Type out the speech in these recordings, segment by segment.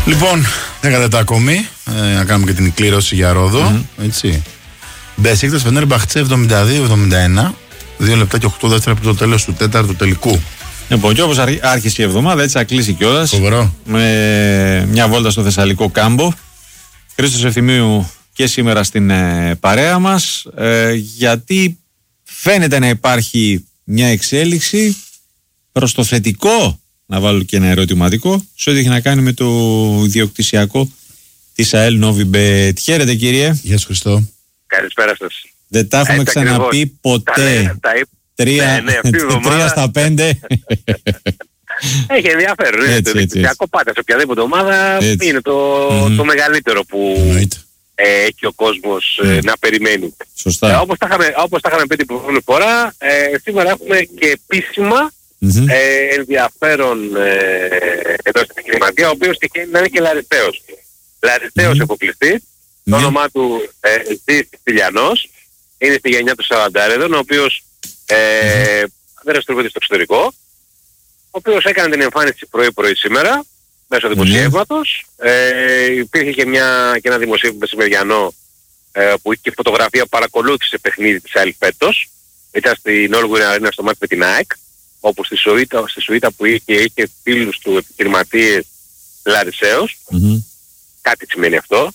Λοιπόν, 10 λεπτά ακόμη. Να κάνουμε και την κλήρωση για Ρόδο. Έτσι. Μπεσίκτας Φενέρμπαχτσε 72-71. 2 λεπτά και 8 δεύτερα από το τέλος του τέταρτου τελικού. Λοιπόν, και όπως άρχισε η εβδομάδα, έτσι θα κλείσει κιόλας. Φοβερό. Με μια βόλτα στο Θεσσαλικό κάμπο. Χρήστος Ευθυμίου και σήμερα στην παρέα μας. Γιατί φαίνεται να υπάρχει μια εξέλιξη προς το θετικό. Να βάλω και ένα ερωτηματικό σε ό,τι έχει να κάνει με το ιδιοκτησιακό της ΑΕΛ Novibet. Χαίρετε, κύριε. Γεια σου, Χριστό. Καλησπέρα σας. Δεν τα έχουμε ξαναπεί ποτέ. 3 στα 5. Έχει ενδιαφέρον. Είναι το ιδιοκτησιακό πάντα σε οποιαδήποτε ομάδα. Είναι το μεγαλύτερο που έχει ο κόσμος να περιμένει. Σωστά. Όπως τα είχαμε πει την προηγούμενη φορά, σήμερα έχουμε και επίσημα ενδιαφέρον εδώ στην επιχειρηματία, ο οποίος τυχαίνει να είναι και Λαριστέος. Λαριστέος εφοπλιστής, το όνομά του Ζής Τηλιανός, είναι στη γενιά του 40, ο οποίος δεν αστροφείται στο εξωτερικό, ο οποίος έκανε την εμφάνιση πρωί-πρωί σήμερα, μέσω δημοσιεύματος. Υπήρχε και ένα δημοσίευμα μεσημεριανό που είχε και φωτογραφία που παρακολούθησε παιχνίδι της ΑΕΛ φέτος. Ήταν στην Όλγουρη Αρένα στο μάτι με την ΑΕΚ, όπου στη σουίτα που είχε φίλους του επιχειρηματίες Λαρισαίος. Κάτι σημαίνει αυτό.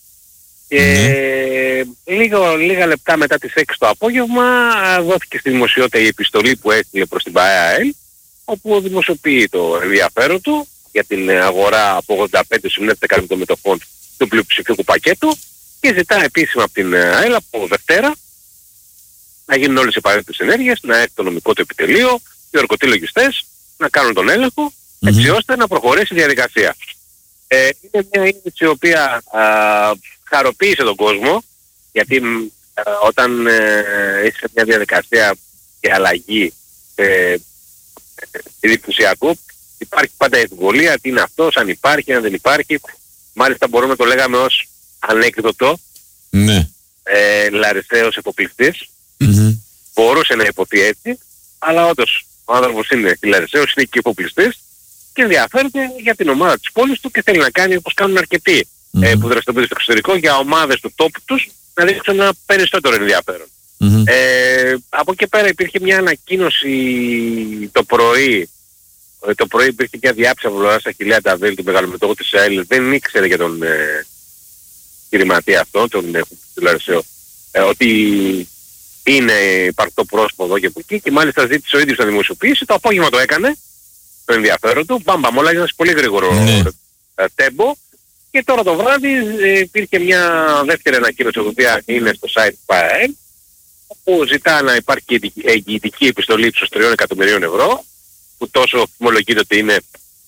Και λίγα λεπτά μετά τις 6 το απόγευμα δόθηκε στη δημοσιότητα η επιστολή που έστειλε προς την ΠΑΕΑΕΛ, όπου δημοσιοποιεί το ενδιαφέρον του για την αγορά από 85% των μετοχών του πλειοψηφικού πακέτου και ζητά επίσημα από την ΑΕΛ από Δευτέρα να γίνουν όλες οι απαραίτητες ενέργειες, να έχει το νομικό του επιτελείο, οι ορκωτοί λογιστές να κάνουν τον έλεγχο, έτσι ώστε να προχωρήσει η διαδικασία. Είναι μια είδηση η οποία χαροποίησε τον κόσμο, γιατί όταν είσαι σε μια διαδικασία και αλλαγή ιδιοκτησιακού, υπάρχει πάντα εμβολία, τι είναι αυτός, αν υπάρχει, αν δεν υπάρχει. Μάλιστα μπορούμε να το λέγαμε ως ανέκδοτο. Λαριστέος εφοπλιστής. Μπορούσε να υποθεί έτσι, αλλά όντως ο άνθρωπος είναι Λαριστέος, είναι και εφοπλιστής και ενδιαφέρεται για την ομάδα της πόλης του και θέλει να κάνει όπως κάνουν αρκετοί που δραστηριοποιούνται στο εξωτερικό για ομάδες του τόπου τους να δείξουν ένα περισσότερο ενδιαφέρον. Από εκεί πέρα υπήρχε μια ανακοίνωση το πρωί. Το πρωί υπήρχε μια διάψη από πλευράς Αχιλλέα Νταβέλ, του μεγαλομετώχου της ΑΕΛ. Δεν ήξερε για τον επιχειρηματία αυτό, τον Λαρισαίο, ότι είναι υπαρκτό πρόσωπο εδώ και από εκεί και μάλιστα ζήτησε ο ίδιος να δημοσιοποιήσει. Το απόγευμα το έκανε, το ενδιαφέρον του. Μπαμπαμ, όλα έγιναν σε πολύ γρήγορο τέμπο. Και τώρα το βράδυ υπήρχε μια δεύτερη ανακοίνωση, η οποία είναι στο site του ΠΑΕΛ, που ζητά να υπάρχει εγγυητική επιστολή ύψους 3 εκατομμυρίων ευρώ, που τόσο ομολογείται ότι είναι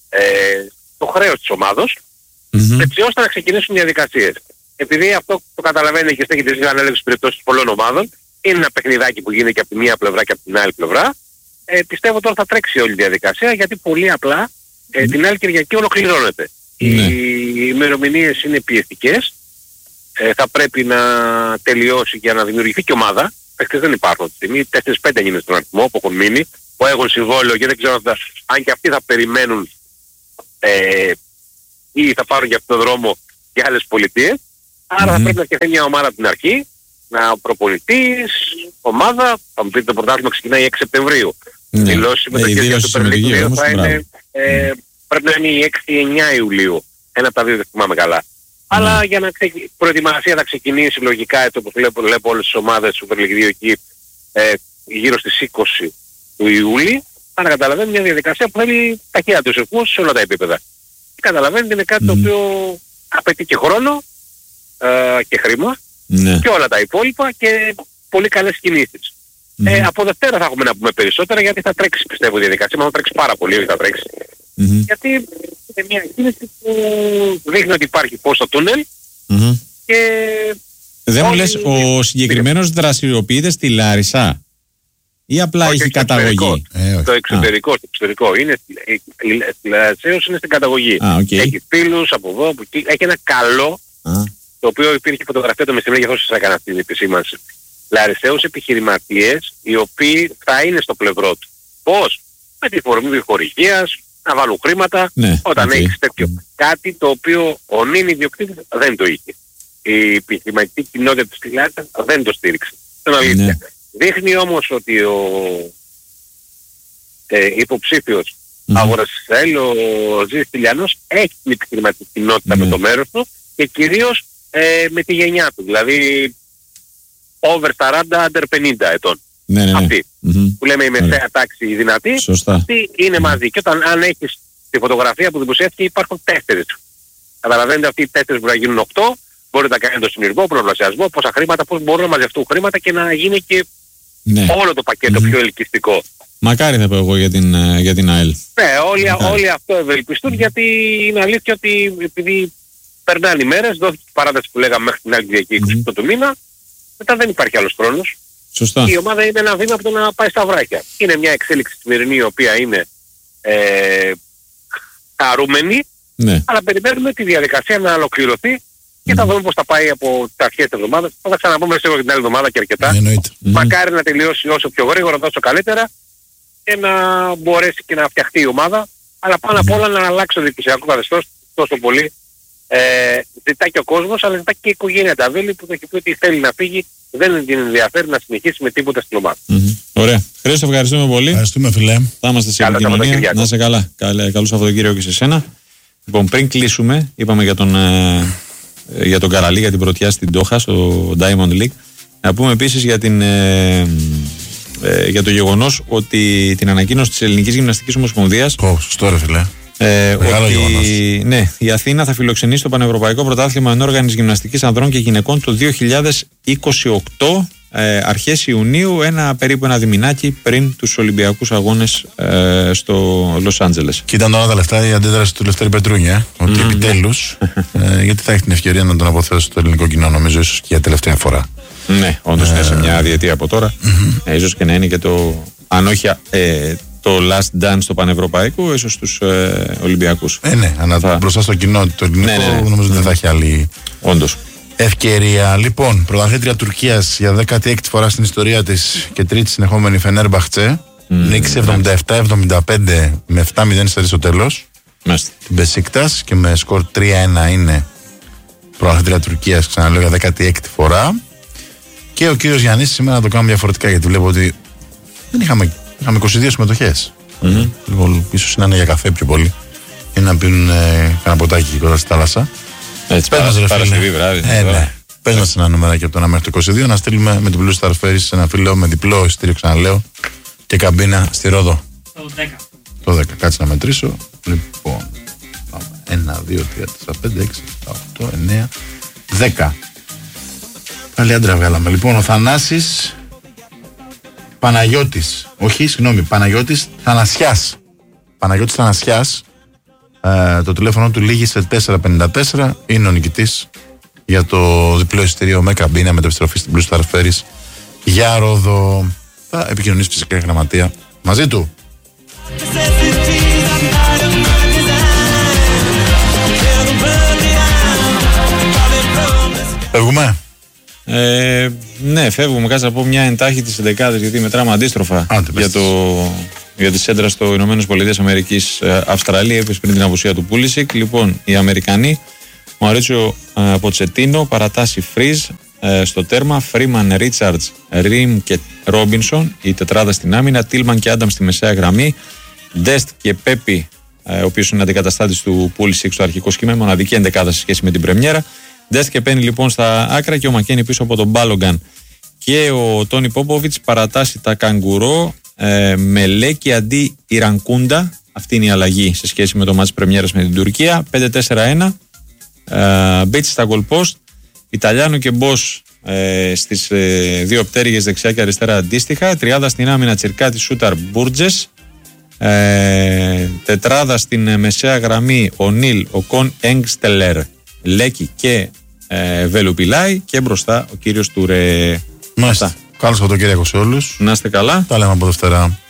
το χρέος της ομάδος, έτσι ώστε να ξεκινήσουν διαδικασίες. Επειδή αυτό το καταλαβαίνει και στέκει τις ανέλεγες περιπτώσεις πολλών ομάδων, είναι ένα παιχνιδάκι που γίνεται και από τη μία πλευρά και από την άλλη πλευρά. Πιστεύω τώρα θα τρέξει όλη η διαδικασία, γιατί πολύ απλά την άλλη Κυριακή ολοκληρώνεται. Οι ημερομηνίες είναι πιεστικές. Θα πρέπει να τελειώσει για να δημιουργηθεί και ομάδα. Παίκτες δεν υπάρχουν αυτή τη στιγμή. 4-5 είναι στον αριθμό που έχουν μείνει, που έχουν συμβόλαιο και δεν ξέρω αν και αυτοί θα περιμένουν ή θα πάρουν για αυτόν τον δρόμο και άλλες πολιτείες. Άρα θα πρέπει να φτιαχτεί μια ομάδα από την αρχή, να προπονητής, ομάδα. Θα μου πείτε το πρωτάθλημα ξεκινάει 6 Σεπτεμβρίου. Δηλώσεις συμμετοχής για το Super League 2 θα είναι, πρέπει να είναι η 6-9 Ιουλίου. Ένα από τα δύο δεν θυμάμαι καλά. Αλλά για να προετοιμασία θα ξεκινήσει λογικά, έτσι όπως βλέπω όλες τις ομάδες του Super League 2 εκεί γύρω στις 20 του Ιούλη. Άρα καταλαβαίνετε μια διαδικασία που θέλει ταχεία τους ερχούς σε όλα τα επίπεδα. Και καταλαβαίνετε είναι κάτι το οποίο απαιτεί και χρόνο και χρήμα και όλα τα υπόλοιπα και πολύ καλές κινήσεις. Από Δευτέρα θα έχουμε να πούμε περισσότερα, γιατί θα τρέξει πιστεύω η διαδικασία, μα θα τρέξει πάρα πολύ, όχι θα τρέξει. Γιατί είναι μια κίνηση που δείχνει ότι υπάρχει φως στο τούνελ και... Δεν μου λες, ο συγκεκριμένος δραστηριοποιείται στη Λάρισα ή απλά έχει καταγωγή? Το εξωτερικό. Είναι, Λαρισαίος είναι στην καταγωγή. Έχει φίλους από εδώ, από εκεί. Έχει ένα καλό, το οποίο υπήρχε φωτογραφία το μεσημέρι, για αυτό σας έκανα αυτή την επισήμανση. Λαρισαίους επιχειρηματίες, οι οποίοι θα είναι στο πλευρό του. Πώς? Με τη φορμή χορηγίας, να βάλουν χρήματα, όταν έχεις τέτοιο. Κάτι το οποίο ο νυν ιδιοκτήτης δεν το είχε. Η επιχειρηματική κοινότητα της Τηλεάτας δεν το στήριξε. Στην αλήθεια. Δείχνει όμως ότι ο υποψήφιος αγοράς της Ισραήλ, ο Ζήρης Τηλιανός, έχει την επιχειρηματική κοινότητα με το μέρος του και κυρίως με τη γενιά του. Δηλαδή over 40, under 50 ετών. Αυτή που λέμε η μεσαία τάξη, η δυνατή, αυτή είναι μαζί. Και αν έχεις τη φωτογραφία που δημοσιεύτηκε, υπάρχουν 4. Καταλαβαίνετε, αυτοί οι 4 μπορεί να γίνουν 8, μπορεί να κάνει το συνεργό, προπλασιασμό, πόσα χρήματα, πώς μπορούν να μαζευτούν χρήματα και να γίνει και όλο το πακέτο πιο ελκυστικό. Μακάρι θα πω εγώ για την ΑΕΛ. Ναι, όλοι αυτό ευελπιστούν, γιατί είναι αλήθεια ότι επειδή περνάνε οι μέρες, δόθηκε η παράταση που λέγαμε μέχρι την άλλη Κυριακή 28 του μήνα, μετά δεν υπάρχει άλλος χρόνος. Σωστά. Η ομάδα είναι ένα βήμα από το να πάει στα βράχια. Είναι μια εξέλιξη σημερινή η οποία είναι χαρούμενη, αλλά περιμένουμε τη διαδικασία να ολοκληρωθεί και θα δούμε πώς θα πάει από τα αρχές της εβδομάδας. Θα τα ξαναπούμε σίγουρα την άλλη εβδομάδα και αρκετά. Μακάρι να τελειώσει όσο πιο γρήγορα, τόσο καλύτερα και να μπορέσει και να φτιαχτεί η ομάδα, αλλά πάνω απ' όλα να αλλάξει το διοικησιακό καθεστώς τόσο πολύ. Ζητά και ο κόσμος, αλλά ζητά και η οικογένεια Νταβέλη που θα έχει πει ότι θέλει να φύγει, δεν την ενδιαφέρει να συνεχίσει με τίποτα στην ομάδα. Ωραία. Χρήστο, ευχαριστούμε πολύ. Ευχαριστούμε, φιλέ. Θα είμαστε σε επικοινωνία. Να είσαι καλά. Καλό Σαββατοκύριακο και σε σένα. Λοιπόν, πριν κλείσουμε, είπαμε για τον Καραλή, για την πρωτιά στην Ντόχα, στο Diamond League. Να πούμε επίσης για το γεγονός ότι την ανακοίνωση της Ελληνικής Γυμναστικής Ομοσπονδίας. Σωστό, ρε φιλέ. Ότι η Αθήνα θα φιλοξενήσει το Πανευρωπαϊκό Πρωτάθλημα Ενόργανης Γυμναστικής Ανδρών και Γυναικών το 2028, αρχές Ιουνίου, περίπου ένα διμηνάκι πριν τους Ολυμπιακούς Αγώνες στο Λος Άντζελες. Και ήταν όλα τα λεφτά η αντίδραση του Λευτέρη Πετρούνια, ότι επιτέλους, γιατί θα έχει την ευκαιρία να τον αποθέσει στο ελληνικό κοινό, νομίζω, ίσως και για τελευταία φορά. Ναι, όντως είναι σε μια διετία από τώρα. Ίσως και να είναι και το, αν όχι το last dance στο πανευρωπαϊκό, ίσως στους Ολυμπιακούς. Ναι, αλλά μπροστά στο κοινό το ελληνικό νομίζω δεν θα έχει άλλη ευκαιρία. Λοιπόν, πρωταθλήτρια Τουρκίας για 16η φορά στην ιστορία της και τρίτη συνεχόμενη Φενέρμπαχτσε. Νίκησε 77-75 με 7-0 στο τέλος. Την Μπεσίκτας και με σκορ 3-1 είναι πρωταθλήτρια Τουρκίας, ξαναλέω, για 16η φορά. Και ο κύριος Γιάννης σήμερα να το κάνουμε διαφορετικά, γιατί βλέπω ότι δεν είχαμε 22 συμμετοχές. Λοιπόν, ίσως να είναι για καφέ πιο πολύ ή να πίνουν κανένα ποτάκι κοντά στη θάλασσα. Έτσι, Παρασκευή βράδυ. Πες μας ένα νούμεράκι από το 1 μέχρι το 22 να στείλουμε με την Blue Star Ferries σε ένα φίλο με διπλό εισιτήριο, ξαναλέω, και καμπίνα στη Ρόδο. Το 10. Κάτσε να μετρήσω. Λοιπόν, 1, 2, 3, 4, 5, 6, 7, 8, 9, 10. Πάλι άντρα βγάλαμε. Λοιπόν, ο Θανάσης Παναγιώτης Θανασιάς, το τηλέφωνο του λήγει σε 454, είναι ο νικητής για το διπλό εισιτήριο με καμπίνα μετεπιστροφή στην Blue Star Ferries για Ρόδο. Θα επικοινωνήσει φυσικά η γραμματεία μαζί του. Φεύγουμε. Ναι, φεύγουμε. Κάτσε να πω μια εντάχει της 11ης, γιατί μετράμε αντίστροφα για τη σέντρα στο Ηνωμένες Πολιτείες Αμερικής Αυστραλία. Είπες πριν την απουσία του Πούλησικ. Λοιπόν, οι Αμερικανοί, Μαουρίτσιο Ποτσετίνο, παρατάσει Φρίζ στο τέρμα, Φρίμαν, Ρίτσαρτς, Ριμ και Ρόμπινσον, η τετράδα στην άμυνα, Τίλμαν και Άνταμ στη μεσαία γραμμή, Ντεστ και Πέπι, ο οποίος είναι αντικαταστάτης του Πούλησικ στο αρχικό σχήμα, μοναδική ενδεκάδα σε σχέση με την πρεμιέρα. Ντεστ και Πένι λοιπόν στα άκρα και ο Μακένι πίσω από τον Μπάλογκαν. Και ο Τόνι Πόποβιτς παρατάσσει τα Καγκουρό με Λέκη αντί Ιρανκούντα. Αυτή είναι η αλλαγή σε σχέση με το μάτς πρεμιέρας με την Τουρκία. 5-4-1. Μπίτς στα goal post. Ιταλιάνο και Μπος στις δύο πτέρυγες δεξιά και αριστερά αντίστοιχα. Τριάδα στην άμυνα Τσιρκάτη, Σούταρ, Μπούρτζες. Τετράδα στην μεσαία γραμμή ο Νίλ, ο Κον Έγκστελερ, Λέκη και Βελουπιλάη. Και μπροστά ο κύριος Τουρέ. Μάλιστα. Καλό Σαββατοκύριακο σε όλους. Να είστε καλά. Τα λέμε από Δευτέρα.